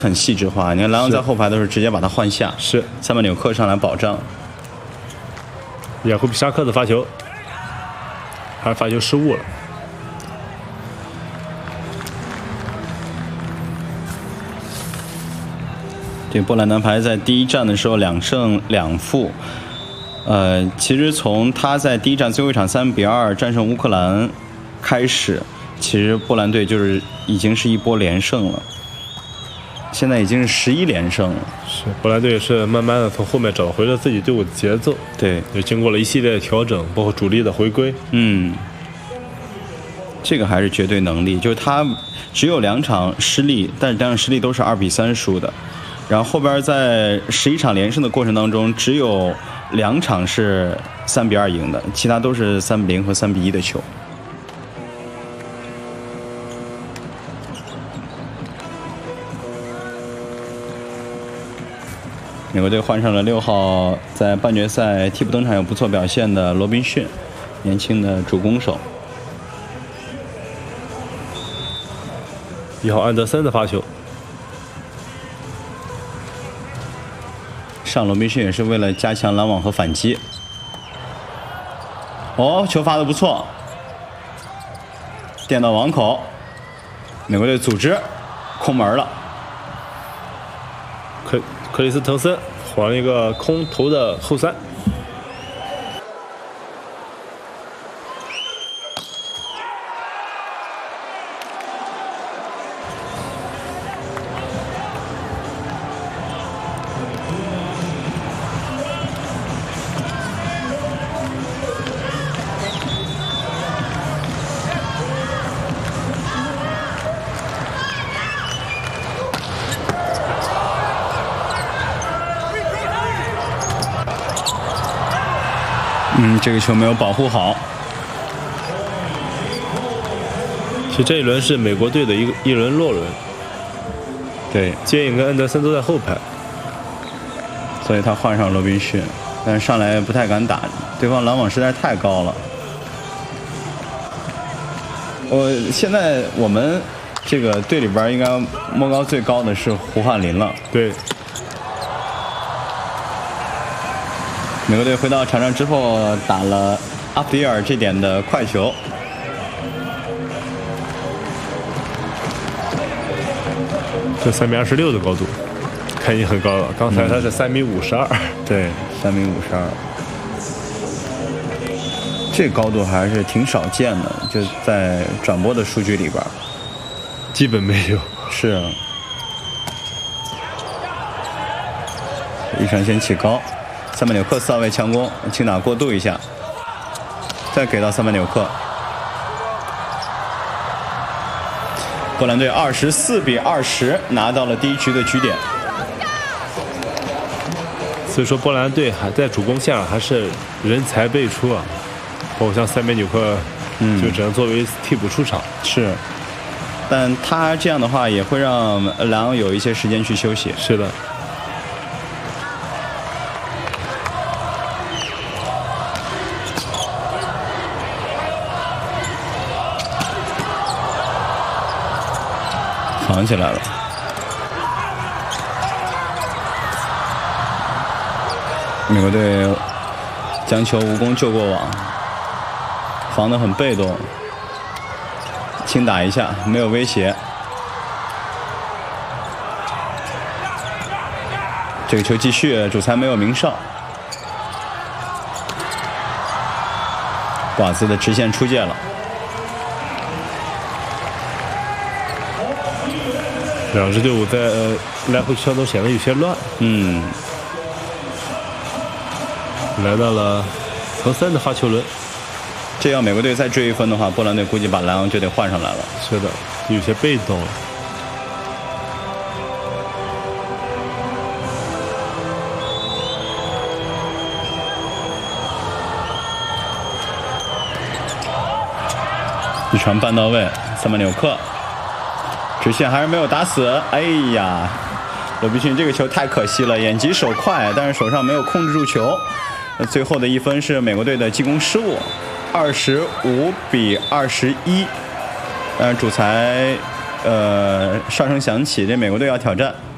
很细致化。你看莱昂在后排的时候直接把他换下， 是塞曼纽克上来保障。 雅库比沙克的发球，还是发球失误了。 这波兰男排在第一战的时候2胜2负，其实从他在第一战最后一场3-2战胜乌克兰开始，其实波兰队就是已经是一波连胜了。现在已经是11连胜了。 是，波兰队是慢慢的从后面找回了自己队伍的节奏。 对， 也经过了一系列的调整，包括主力的回归。 这个还是绝对能力，就是他只有2场失利，但是2场失利都是2-3输的。然后后边在11场连胜的过程当中，只有2场是3-2赢的，其他都是3-0和3-1的球。美国队换上了6号，在半决赛替补登场有不错表现的罗宾逊，年轻的主攻手。 1号安德森的发球， 上罗宾逊也是为了加强拦网和反击。哦，球发的不错，垫到网口，美国队组织空门了。 克里斯滕森晃了一个空投的后三。 这个球没有保护好。 其实这一轮是美国队的一轮落轮。 对， 接应跟安德森都在后排， 所以他换上罗宾逊，但是上来不太敢打，对方拦网实在太高了。现在我们这个队里边应该摸高最高的是胡汉林了。 对。 美国队回到场上之后打了阿比尔这点的快球， 这3.26米的高度，看已经很高了。刚才他是3.52米。 对，3.52米。这高度还是挺少见的，就在转播的数据里边， 基本没有。 是啊。一传先起高。塞曼纽克4号位强攻，轻打过渡一下，再给到塞曼纽克。波兰队24-20拿到了第一局的局点。 所以说波兰队还在主攻线上还是人才辈出啊，包括像塞曼纽克，就只能作为替补出场。 是，但他这样的话也会让莱昂有一些时间去休息。 是的。 防起来了，美国队将球无功救过网，防得很被动，轻打一下没有威胁。这个球继续，主裁没有鸣哨。瓦兹的直线出界了。 两支队伍在来回圈都显得有些乱。来到了滕森的发球轮， 这要美国队再追1分的话，波兰队估计把莱昂就得换上来了。 是的，有些被动了。 一传半到位，塞曼纽克。直线还是没有打死，哎呀，罗宾逊这个球太可惜了，眼疾手快，但是手上没有控制住球。最后的1分是美国队的进攻失误，25-21。主裁哨声响起，这美国队要挑战。